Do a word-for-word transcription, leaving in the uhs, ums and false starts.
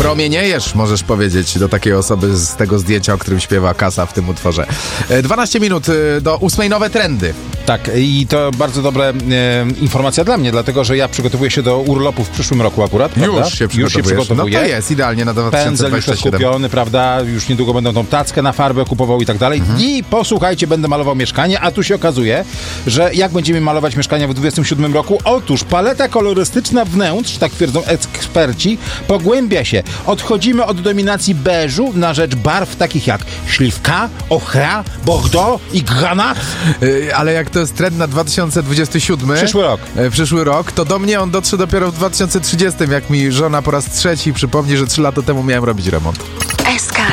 Promieniejesz, możesz powiedzieć do takiej osoby z tego zdjęcia, o którym śpiewa Kasa w tym utworze. dwanaście minut do ósmej, nowe trendy. Tak, i to bardzo dobra e, informacja dla mnie, dlatego, że ja przygotowuję się do urlopu w przyszłym roku akurat, prawda? Już się przygotowujesz. Już się przygotowuję. No to jest idealnie na dwa tysiące Pędzel już dwudziesty jest siódmy. kupiony, prawda? Już niedługo będę tą tackę na farbę kupował i tak dalej. Mhm. I posłuchajcie, będę malował mieszkanie, a tu się okazuje, że jak będziemy malować mieszkania w dwudziestym siódmym roku? Otóż paleta kolorystyczna wnętrz, tak twierdzą eksperci, pogłębia się. Odchodzimy od dominacji beżu na rzecz barw takich jak śliwka, ochra, bordeaux i granat. Yy, ale jak to jest trend na dwa tysiące dwudziesty siódmy, Przyszły rok. Yy, przyszły rok, to do mnie on dotrze dopiero w dwa tysiące trzydziestym, jak mi żona po raz trzeci przypomni, że trzy lata temu miałem robić remont. S K